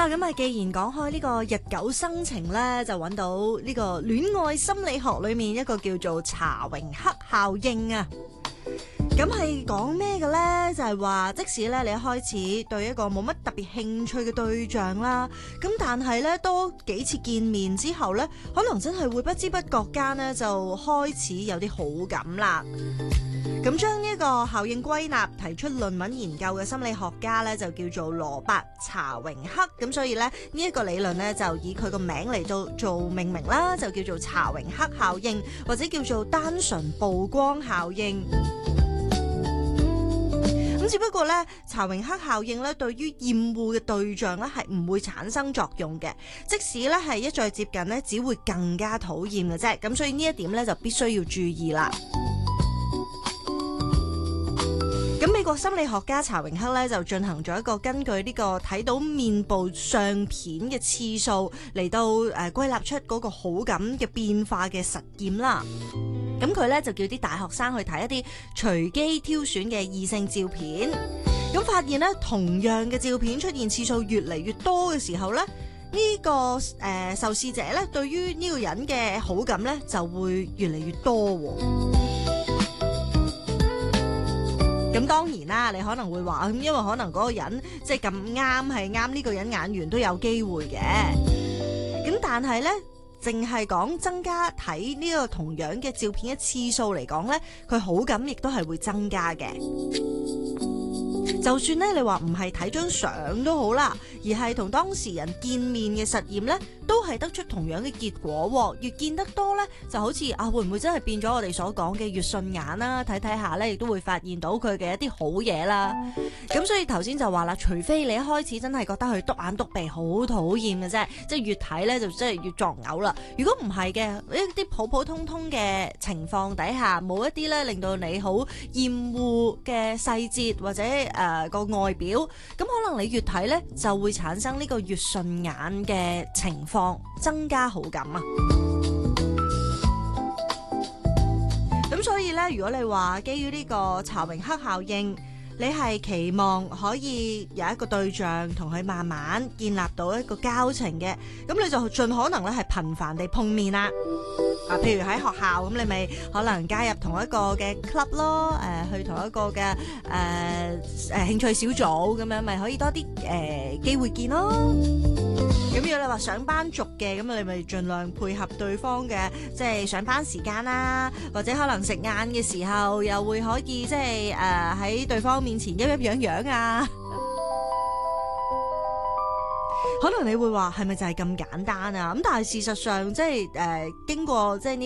啦，咁啊，既然講開呢個日久生情咧，就揾到呢個戀愛心理學裏面一個叫做查榮克效應啊。咁係講咩嘅呢？就係話，即使咧你一開始對一個冇乜特別興趣嘅對象啦，咁但係咧多幾次見面之後咧，可能真係會不知不覺間咧就開始有啲好感啦。咁將呢一個效應歸納，提出論文研究嘅心理學家咧就叫做羅伯查榮克。咁所以咧呢一個理論咧就以佢個名嚟做命名啦，就叫做查榮克效應，或者叫做單純曝光效應。咁只不過咧，查榮克效應咧對於厭惡嘅對象咧係唔會產生作用嘅，即使咧係一再接近咧，只會更加討厭嘅啫。咁所以呢一點咧就必須要注意啦。咁美國心理學家查榮克咧就進行咗一個根據呢個睇到面部相片嘅次數嚟到歸納出嗰個好感嘅變化嘅實驗啦。咁佢咧就叫啲大學生去睇一啲隨機挑選嘅異性照片，咁發現咧同樣嘅照片出現次數越嚟越多嘅時候咧，呢個受試者咧對於呢個人嘅好感咧就會越嚟越多喎。咁當然啦，你可能會話，因為可能嗰個人即係咁啱係啱呢個人眼緣都有機會嘅。咁但係咧，淨係講增加睇呢個同樣嘅照片嘅次數嚟講咧，佢好感亦都係會增加嘅。就算咧你話唔係睇張相都好啦，而係同當事人見面嘅實驗咧，都係得出同樣嘅結果。越見得多咧，就好似會唔會真係變咗我哋所講嘅越順眼啦？睇睇下咧，亦都會發現到佢嘅一啲好嘢啦。咁所以頭先就話啦，除非你一開始真係覺得佢篤眼篤鼻好討厭嘅啫，即係越睇咧就真係越作嘔啦。如果唔係嘅，一啲普普通通嘅情況底下，冇一啲咧令到你好厭惡嘅細節或者個外表，咁可能你越睇咧就會產生呢個越順眼嘅情況，增加好感啊。咁所以咧，如果你話基於呢個查榮克效應，你係期望可以有一個對象同佢慢慢建立到一個交情嘅，咁你就盡可能咧係頻繁地碰面啦。譬如喺學校咁，你咪可能加入同一個嘅 club 咯，去同一個嘅興趣小組咁樣，咪可以多啲機會見咯。咁如果你話上班族嘅，咁你咪盡量配合對方嘅即係上班時間啦，或者可能食晏嘅時候又會可以即係喺對方面前陰陰陽陽啊。可能你會話係咪就係咁簡單啊？咁但係事實上即係經過即係呢